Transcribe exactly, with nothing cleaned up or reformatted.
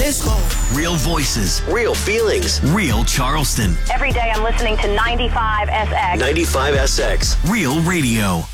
Let's go. Real voices, real feelings, real Charleston. Every day I'm listening to ninety-five S X. ninety-five S X. Real radio.